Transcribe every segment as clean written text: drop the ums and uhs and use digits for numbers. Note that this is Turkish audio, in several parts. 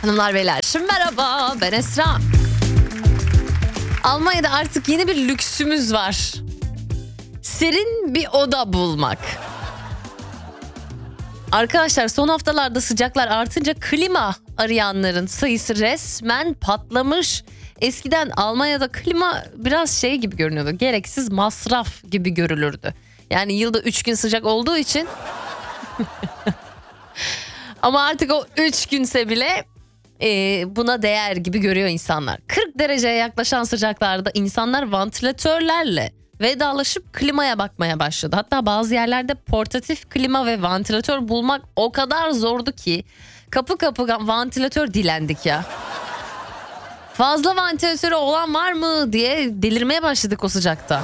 Hanımlar beyler, merhaba, ben Esra. Almanya'da artık yeni bir lüksümüz var. Serin bir oda bulmak. Arkadaşlar, son haftalarda sıcaklar artınca klima arayanların sayısı resmen patlamış. Eskiden Almanya'da klima biraz şey gibi görünüyordu. Gereksiz masraf gibi görülürdü. Yani yılda 3 gün sıcak olduğu için. Ama artık o 3 günse bile buna değer gibi görüyor insanlar. 40 dereceye yaklaşan sıcaklarda insanlar vantilatörlerle vedalaşıp klimaya bakmaya başladı. Hatta bazı yerlerde portatif klima ve vantilatör bulmak o kadar zordu ki kapı kapı vantilatör dilendik ya. Fazla vantilatörü olan var mı diye delirmeye başladık o sıcakta.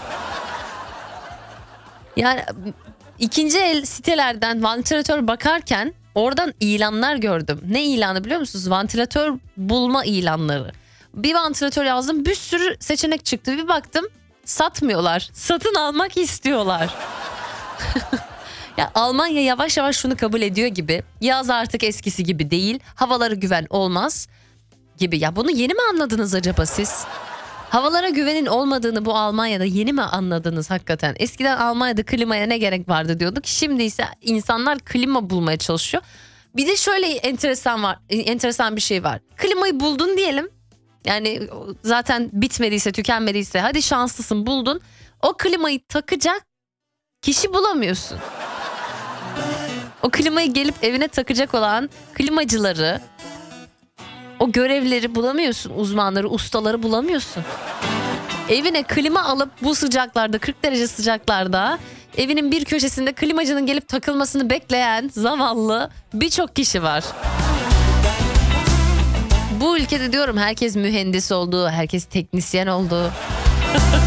Yani ikinci el sitelerden vantilatör bakarken oradan ilanlar gördüm. Ne ilanı biliyor musunuz? Vantilatör bulma ilanları. Bir vantilatör yazdım, bir sürü seçenek çıktı. Bir baktım satmıyorlar. Satın almak istiyorlar. Ya Almanya yavaş yavaş şunu kabul ediyor gibi. Yaz artık eskisi gibi değil. Havalara güven olmaz gibi. Ya bunu yeni mi anladınız acaba siz? Havalara güvenin olmadığını bu Almanya'da yeni mi anladınız hakikaten? Eskiden Almanya'da klimaya ne gerek vardı diyorduk. Şimdi ise insanlar klima bulmaya çalışıyor. Bir de şöyle enteresan bir şey var. Klimayı buldun diyelim. Yani zaten bitmediyse, tükenmediyse, hadi şanslısın, buldun. O klimayı takacak kişi bulamıyorsun. O klimayı gelip evine takacak olan klimacıları, o görevlileri bulamıyorsun, uzmanları, ustaları bulamıyorsun. Evine klima alıp bu sıcaklarda, 40 derece sıcaklarda evinin bir köşesinde klimacının gelip takılmasını bekleyen zavallı birçok kişi var. Bu ülkede diyorum herkes mühendis oldu, herkes teknisyen oldu.